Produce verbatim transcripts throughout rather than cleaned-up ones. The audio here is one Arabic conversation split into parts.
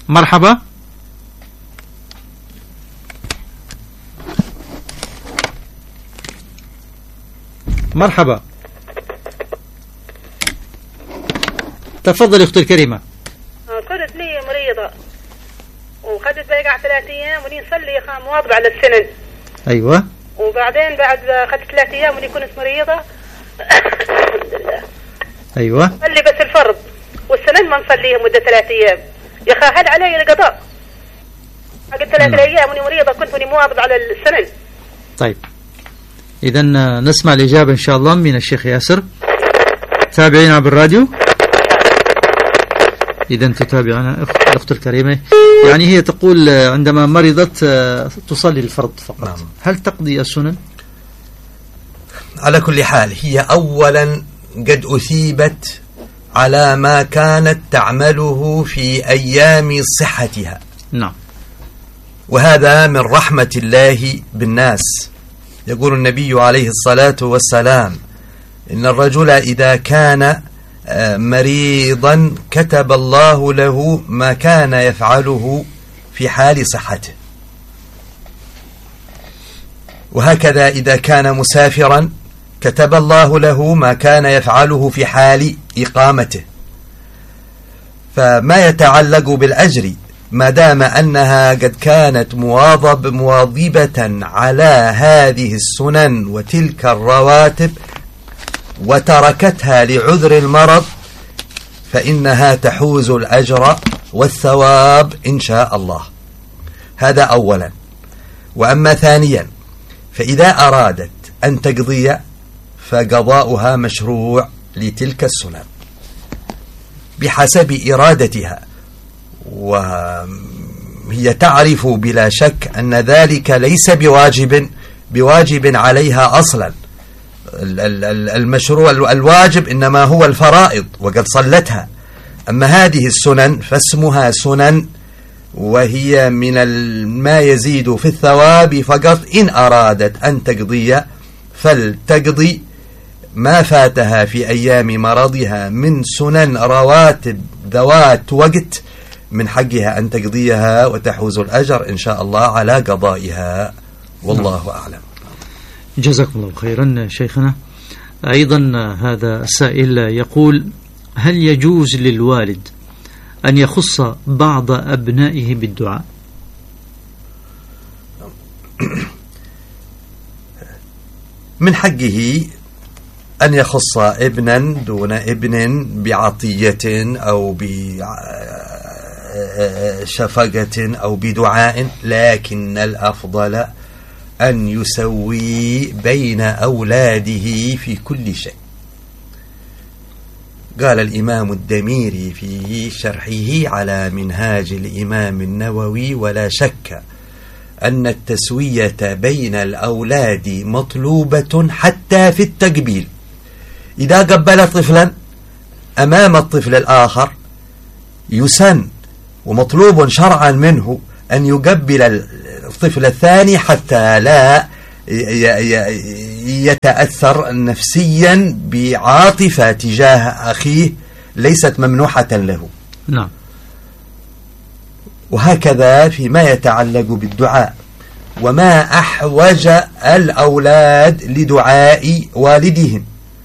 مرحبا. مرحبا، تفضل أختي الكريمة. صرت لي مريضة وخدت بيقع ثلاث أيام وني نصلي مواظبة على السنن. أيوة. وبعدين بعد خدت ثلاث أيام وني كنت مريضة الحمد لله. أيوة. صلي بس الفرض والسنن ما نصليها مدة ثلاث أيام. يا أخي هل علي القضاء؟ قلت ثلاث أيام وني مريضة كنت وني مواظبة على السنن. طيب إذا نسمع الإجابة إن شاء الله من الشيخ ياسر. تابعينا بالراديو. إذا تتابعنا الأخت الكريمة، يعني هي تقول عندما مرضت تصلي الفرض فقط. نعم. هل تقضي السنن؟ على كل حال هي أولا قد أثيبت على ما كانت تعمله في أيام صحتها. نعم. وهذا من رحمة الله بالناس. يقول النبي عليه الصلاة والسلام إن الرجل إذا كان مريضا كتب الله له ما كان يفعله في حال صحته، وهكذا إذا كان مسافرا كتب الله له ما كان يفعله في حال إقامته. فما يتعلق بالأجر ما دام أنها قد كانت مواظب مواظبة على هذه السنن وتلك الرواتب وتركتها لعذر المرض فإنها تحوز الأجر والثواب إن شاء الله. هذا أولا. وأما ثانيا فإذا أرادت أن تقضي فقضاؤها مشروع لتلك السنن بحسب إرادتها، وهي تعرف بلا شك أن ذلك ليس بواجب بواجب عليها أصلا. المشروع الواجب إنما هو الفرائض وقد صلتها. أما هذه السنن فاسمها سنن وهي من ما يزيد في الثواب فقط. إن أرادت أن تقضي فلتقضي ما فاتها في أيام مرضها من سنن رواتب ذوات وقت، من حقها أن تقضيها وتحوز الأجر إن شاء الله على قضائها، والله أعلم. جزاكم الله خيرا شيخنا. أيضا هذا السائل يقول: هل يجوز للوالد أن يخص بعض أبنائه بالدعاء؟ من حقه أن يخص ابنا دون ابن بعطية أو بشفقة أو بدعاء، لكن الأفضل أن يسوي بين أولاده في كل شيء. قال الإمام الدميري في شرحه على منهاج الإمام النووي: ولا شك أن التسوية بين الأولاد مطلوبة حتى في التقبيل. إذا قبل طفلا أمام الطفل الآخر يسن ومطلوب شرعا منه أن يقبل الطفل الثاني حتى لا يتأثر نفسيا بعاطفة تجاه أخيه ليست ممنوحة له. نعم. وهكذا فيما يتعلق بالدعاء، وما أحوج الأولاد لدعاء والدهم،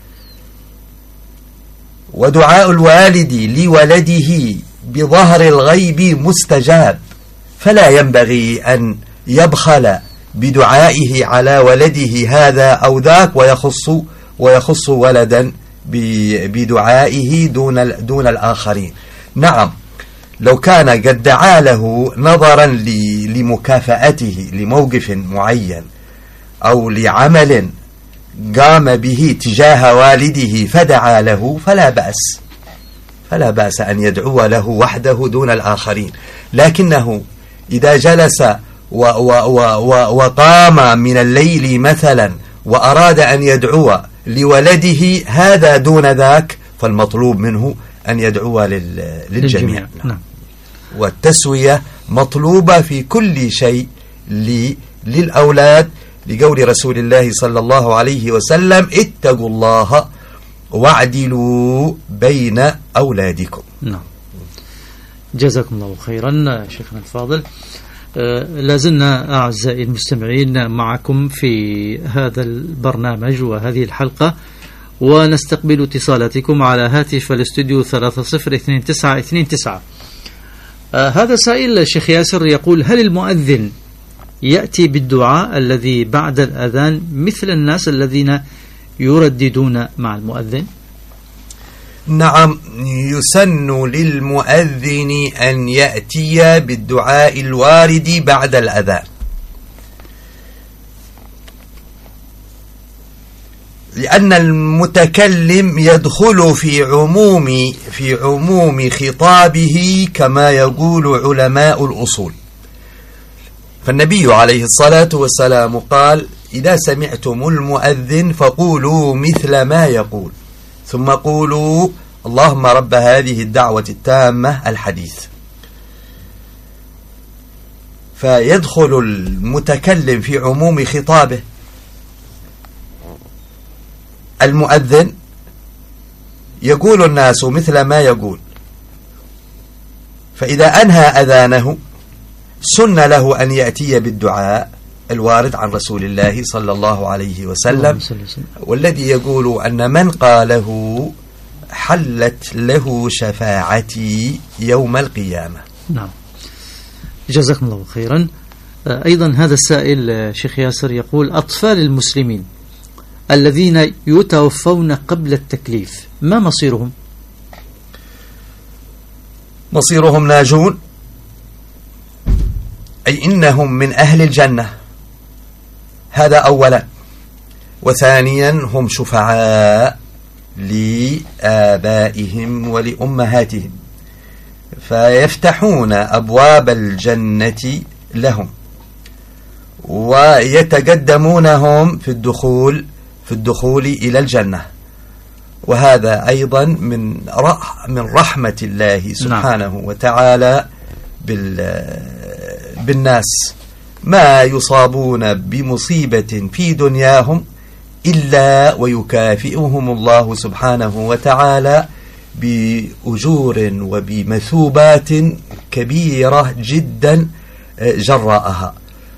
ودعاء الوالد لولده بظهر الغيب مستجاب، فلا ينبغي أن يبخل بدعائه على ولده هذا أو ذاك ويخص ويخص ولدا بدعائه دون دون الآخرين. نعم، لو كان قد دعا له نظرا لمكافأته لموقف معين أو لعمل قام به تجاه والده فدعا له فلا بأس فلا بأس أن يدعو له وحده دون الآخرين. لكنه إذا جلس و و و وقام من الليل مثلا وأراد أن يدعو لولده هذا دون ذاك، فالمطلوب منه أن يدعو للجميع. نعم. والتسوية مطلوبة في كل شيء للأولاد، لقول رسول الله صلى الله عليه وسلم: اتقوا الله واعدلوا بين أولادكم. نعم. جزاكم الله خيرا شيخنا الفاضل. لازلنا أعزائي المستمعين معكم في هذا البرنامج وهذه الحلقة، ونستقبل اتصالاتكم على هاتف الاستوديو ثلاثة صفر اثنين تسعة اثنين تسعة. آه هذا سائل شيخ ياسر يقول: هل المؤذن يأتي بالدعاء الذي بعد الأذان مثل الناس الذين يرددون مع المؤذن؟ نعم، يسن للمؤذن أن يأتي بالدعاء الوارد بعد الأذان، لأن المتكلم يدخل في عموم في عموم خطابه كما يقول علماء الأصول. فالنبي عليه الصلاة والسلام قال: إذا سمعتم المؤذن فقولوا مثل ما يقول، ثم قولوا اللهم رب هذه الدعوة التامة الحديث. فيدخل المتكلم في عموم خطابه. المؤذن يقول الناس مثل ما يقول، فإذا أنهى أذانه سن له أن يأتي بالدعاء الوارد عن رسول الله صلى الله عليه وسلم، والذي يقول أن من قاله حلت له شفاعتي يوم القيامة. نعم، جزاكم الله خيرا. أيضا هذا السائل شيخ ياسر يقول: أطفال المسلمين الذين يتوفون قبل التكليف ما مصيرهم؟ مصيرهم ناجون، أي إنهم من أهل الجنة، هذا أولا. وثانيا هم شفعاء لآبائهم ولأمهاتهم، فيفتحون أبواب الجنة لهم ويتقدمونهم في الدخول في الدخول إلى الجنة. وهذا أيضا من من رحمة الله سبحانه وتعالى بالناس، ما يصابون بمصيبة في دنياهم إلا ويكافئهم الله سبحانه وتعالى بأجور وبمثوبات كبيرة جدا جراءها.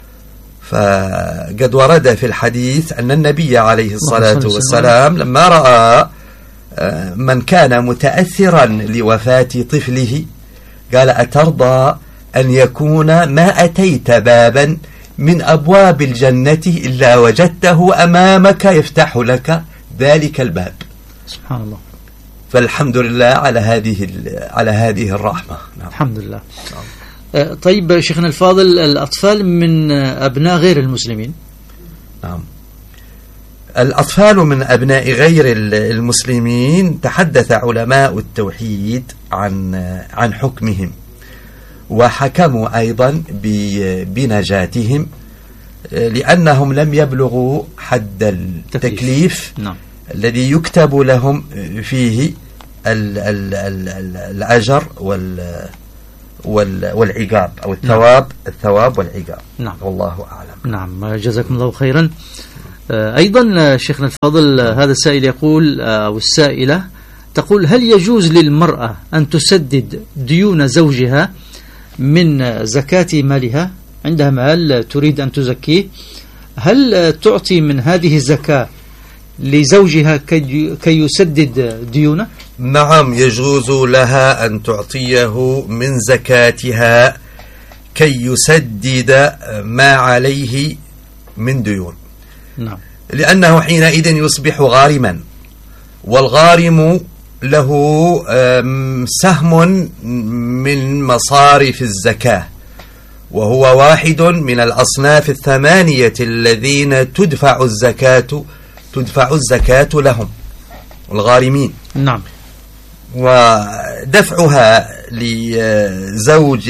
فقد ورد في الحديث أن النبي عليه الصلاة والسلام لما رأى من كان متأثرا لوفاة طفله قال: أترضى أن يكون ما أتيت بابا من أبواب الجنة إلا وجدته أمامك يفتح لك ذلك الباب؟ سبحان الله. فالحمد لله على هذه على هذه الرحمة. نعم. الحمد لله. نعم. طيب شيخنا الفاضل، الأطفال من أبناء غير المسلمين؟ نعم، الأطفال من أبناء غير المسلمين تحدث علماء التوحيد عن عن حكمهم، وحكموا أيضا بنجاتهم لأنهم لم يبلغوا حد التكليف. نعم. الذي يكتب لهم فيه ال ال ال الأجر وال والعقاب أو الثواب. نعم. الثواب والعقاب. نعم. والله أعلم. نعم، جزاكم الله خيرا. أيضا شيخنا الفاضل، هذا السائل يقول أو السائلة تقول: هل يجوز للمرأة أن تسدد ديون زوجها من زكاة مالها؟ عندها مال تريد أن تزكيه، هل تعطي من هذه الزكاة لزوجها كي يسدد ديونه؟ نعم، يجوز لها أن تعطيه من زكاتها كي يسدد ما عليه من ديون. نعم. لأنه حينئذ يصبح غارما، والغارم له سهم من مصارف الزكاة، وهو واحد من الأصناف الثمانية الذين تدفع الزكاة تدفع الزكاة لهم، الغارمين. نعم. ودفعها لزوج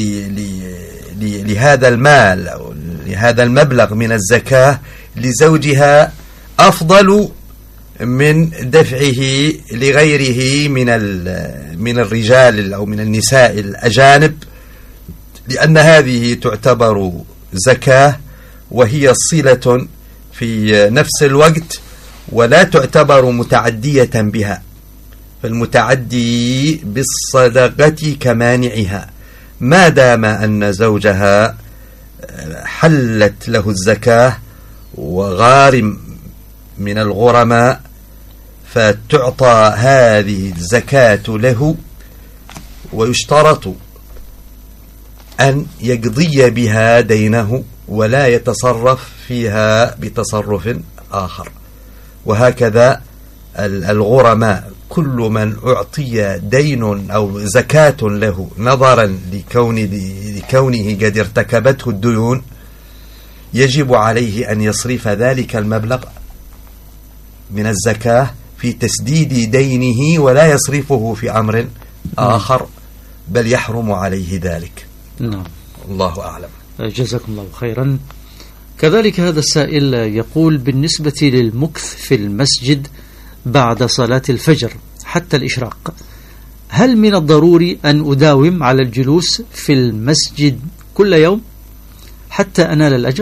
لهذا المال أو لهذا المبلغ من الزكاة لزوجها أفضل من دفعه لغيره من من الرجال أو من النساء الأجانب، لأن هذه تعتبر زكاة وهي صلة في نفس الوقت، ولا تعتبر متعدية بها، فالمتعدي بالصدقة كمانعها ما دام أن زوجها حلت له الزكاة وغارم من الغرماء، فتعطى هذه الزكاة له، ويشترط أن يقضي بها دينه ولا يتصرف فيها بتصرف آخر. وهكذا الغرماء كل من أعطي دين أو زكاة له نظرا لكون لكونه قد ارتكبته الديون يجب عليه أن يصرف ذلك المبلغ من الزكاة في تسديد دينه ولا يصرفه في أمر آخر، بل يحرم عليه ذلك. نعم، الله أعلم. جزاكم الله خيرا. كذلك هذا السائل يقول: بالنسبة للمكث في المسجد بعد صلاة الفجر حتى الإشراق، هل من الضروري أن أداوم على الجلوس في المسجد كل يوم حتى أنال الأجر؟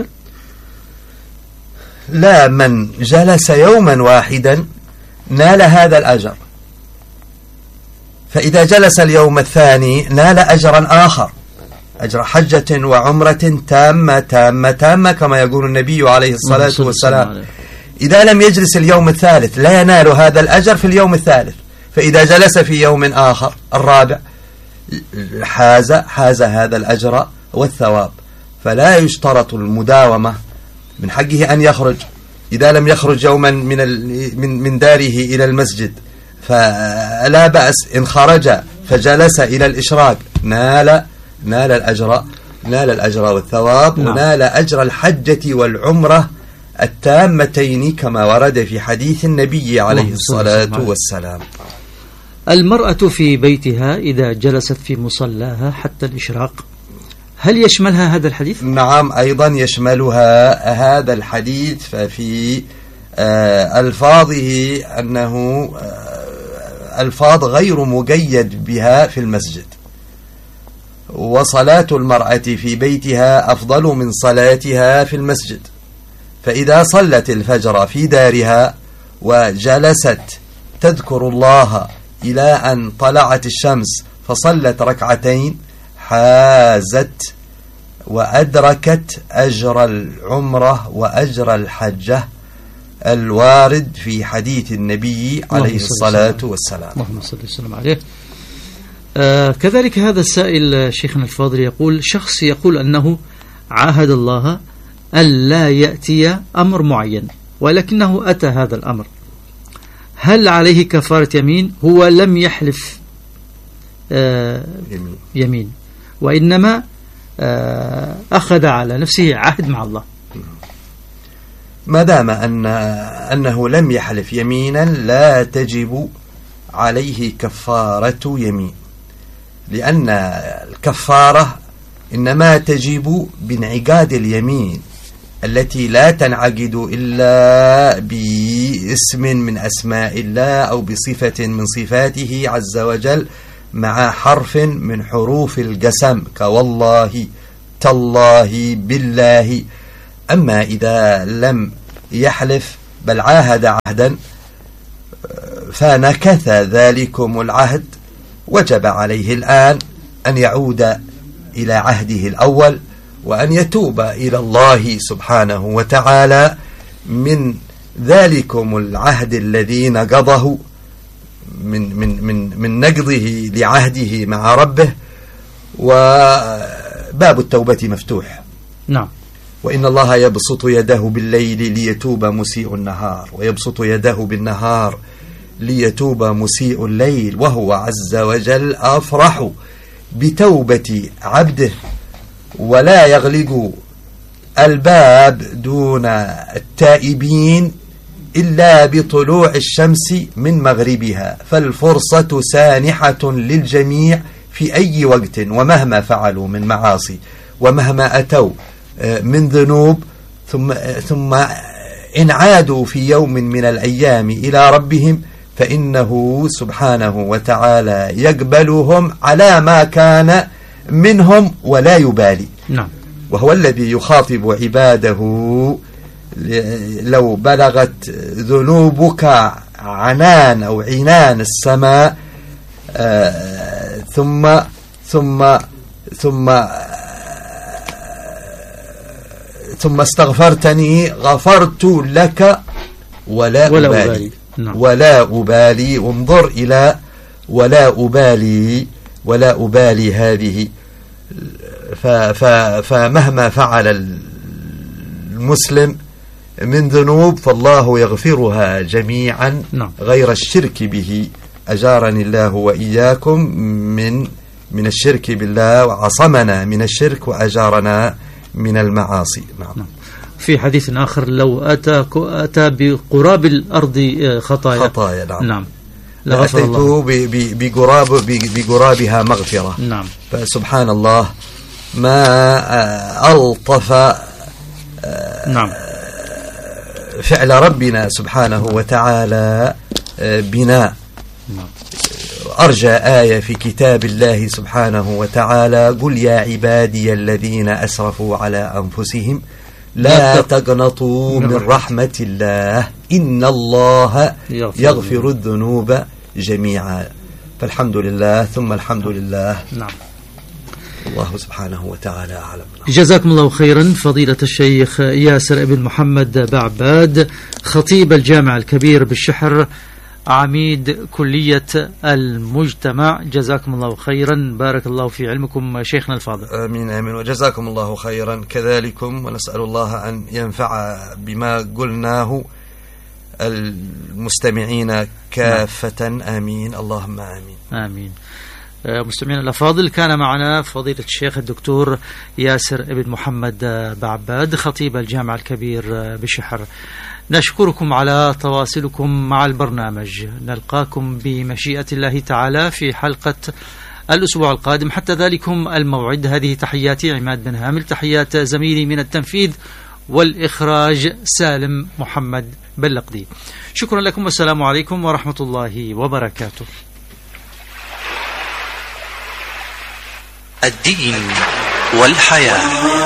لا، من جلس يوما واحدا نال هذا الأجر، فإذا جلس اليوم الثاني نال أجرا آخر، أجر حجة وعمرة تامة تامة تامة كما يقول النبي عليه الصلاة والسلام. إذا لم يجلس اليوم الثالث لا ينال هذا الأجر في اليوم الثالث، فإذا جلس في يوم آخر الرابع حاز حاز هذا الأجر والثواب. فلا يشترط المداومة، من حقه أن يخرج، إذا لم يخرج يوما من من من داره إلى المسجد فلا بأس، إن خرج فجلس إلى الإشراق نال نال الأجر نال الأجر والثواب، نعم. ونال أجر الحجة والعمرة التامتين كما ورد في حديث النبي عليه الصلاة والسلام. المرأة في بيتها إذا جلست في مصلاها حتى الإشراق، هل يشملها هذا الحديث؟ نعم، أيضا يشملها هذا الحديث، ففي آه ألفاظه أنه آه ألفاظ غير مقيد بها في المسجد. وصلاة المرأة في بيتها أفضل من صلاتها في المسجد، فإذا صلت الفجر في دارها وجلست تذكر الله إلى أن طلعت الشمس فصلت ركعتين حازت وأدركت أجر العمرة وأجر الحجة الوارد في حديث النبي عليه الصلاة والسلام. اللهم صل وسلم عليه. آه كذلك هذا السائل شيخنا الفاضل يقول: شخص يقول أنه عاهد الله ألا يأتي أمر معين ولكنه أتى هذا الأمر، هل عليه كفارة يمين؟ هو لم يحلف آه يمين. يمين وإنما آه أخذ على نفسه عهد مع الله. ما دام أن أنه لم يحلف يمينا لا تجب عليه كفارة يمين، لأن الكفارة إنما تجب بانعقاد اليمين التي لا تنعقد إلا باسم من أسماء الله أو بصفة من صفاته عز وجل مع حرف من حروف القسم كوالله تالله بالله. أما إذا لم يحلف بل عاهد عهدا فنكث ذلكم العهد، وجب عليه الآن أن يعود إلى عهده الأول وأن يتوب إلى الله سبحانه وتعالى من ذلكم العهد الذي نقضه من من من من نقضه لعهده مع ربه، وباب التوبة مفتوح. نعم. وإن الله يبسط يده بالليل ليتوب مسيء النهار، ويبسط يده بالنهار ليتوب مسيء الليل، وهو عز وجل أفرح بتوبة عبده، ولا يغلق الباب دون التائبين إلا بطلوع الشمس من مغربها، فالفرصة سانحة للجميع في أي وقت ومهما فعلوا من معاصي ومهما أتوا من ذنوب، ثم ثم إن عادوا في يوم من الأيام إلى ربهم فإنه سبحانه وتعالى يقبلهم على ما كان منهم ولا يبالي. نعم. وهو الذي يخاطب عباده: لو بلغت ذنوبك عنان أو عنان السماء آه ثم ثم ثم ثم استغفرتني غفرت لك ولا, ولا أبالي, أبالي. نعم. ولا أبالي. انظر إلى ولا أبالي ولا أبالي هذه. فمهما فعل المسلم من ذنوب فالله يغفرها جميعا نعم. غير الشرك به. أجارني الله وإياكم من من الشرك بالله وعصمنا من الشرك وأجارنا من المعاصي. نعم. نعم. في حديث آخر لو أتى أتى بقراب الأرض خطايا خطايا نعم, نعم. لأتيته بقراب بقرابها مغفرة. نعم. فسبحان الله ما ألطف نعم. فعل ربنا سبحانه وتعالى بنا. نعم. أرجى آية في كتاب الله سبحانه وتعالى قل يا عبادي الذين أسرفوا على أنفسهم لا تقنطوا من رحمة الله إن الله يغفر الذنوب جميعا. فالحمد لله ثم الحمد لله. نعم. الله سبحانه وتعالى أعلم. جزاكم الله خيرا فضيلة الشيخ ياسر ابن محمد بعباد خطيب الجامع الكبير بالشحر عميد كلية المجتمع. جزاكم الله خيرا، بارك الله في علمكم شيخنا الفاضل. آمين آمين وجزاكم الله خيرا كذلكم، ونسأل الله أن ينفع بما قلناه المستمعين كافة. آمين اللهم آمين آمين. مستمعينا الأفاضل، كان معنا فضيلة الشيخ الدكتور ياسر ابن محمد بعباد خطيب الجامع الكبير بشحر. نشكركم على تواصلكم مع البرنامج، نلقاكم بمشيئة الله تعالى في حلقة الأسبوع القادم. حتى ذلكم الموعد، هذه تحياتي عماد بن هامل، تحيات زميلي من التنفيذ والإخراج سالم محمد بلقدي. شكرا لكم والسلام عليكم ورحمة الله وبركاته. الدين والحياة.